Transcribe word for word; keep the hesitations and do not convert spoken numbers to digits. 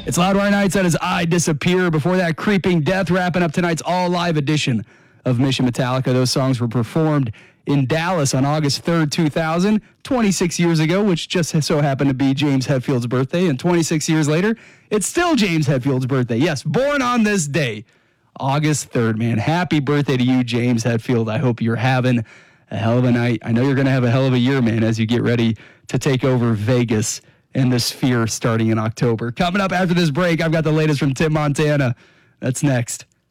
It's Loudwire Nights at his I Disappear. Before that, Creeping Death wrapping up tonight's all-live edition of Mission Metallica. Those songs were performed in Dallas on August third, two thousand, twenty-six years ago, which just so happened to be James Hetfield's birthday. And twenty-six years later, it's still James Hetfield's birthday. Yes, born on this day, August third, man. Happy birthday to you, James Hetfield. I hope you're having a hell of a night. I know you're going to have a hell of a year, man, as you get ready to take over Vegas and the Sphere starting in October. Coming up after this break, I've got the latest from Tim Montana. That's next.